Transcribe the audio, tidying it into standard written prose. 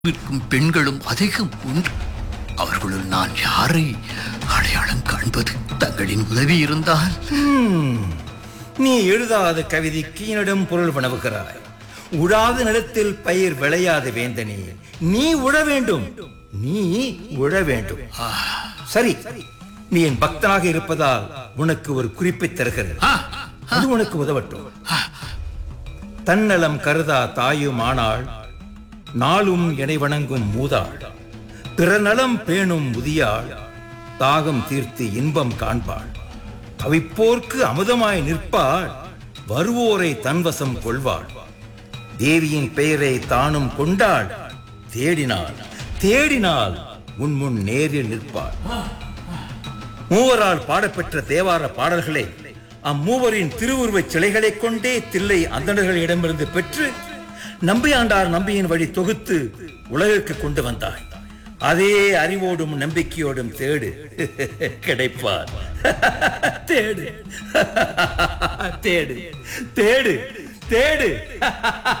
இருக்கும் பெண்களும் அதிகம் உண்டு. அவர்களுள் நான் யாரை அடையாளம் காண்பது? தங்களின் உதவி இருந்தால். நீ எழுதாத கவிதைக்கு என்னிடம் பொருள் வினவுகிறாய். உழாத நிலத்தில் பயிர் விளையாத வேந்தனே, நீ உழ வேண்டும், நீ உழ வேண்டும். சரி, நீ என் பக்தனாக இருப்பதால் உனக்கு ஒரு குறிப்பை தருகிறது. அது உனக்கு உதவட்டும். தன்னலம் கருதா தாயும் ஆனாள், நாளும் எனை வணங்கும் மூதாள், பிறநலம் பேணும் முதியாள், தாகம் தீர்த்து இன்பம் காண்பாள், தவிப்போர்க்கு அமுதமாய் நிற்பாள், வருவோரை தன்வசம் கொள்வாள், தேவியின் பெயரை தானும் கொண்டாள், தேடினாள் தேடினாள் உன் முன் நேரில் நிற்பாள். மூவரால் பாடப்பெற்ற தேவார பாடல்களை அம்மூவரின் திருவுருவச் சிலைகளைக் கொண்டே தில்லை அந்தணர்களிடமிருந்து பெற்று நம்பியாண்டார் நம்பியின் வழி தொகுத்து உலகிற்கு கொண்டு வந்தாய். அதே அறிவோடும் நம்பிக்கையோடும் தேடு, கிடைப்பார். தேடு தேடு தேடு தேடு.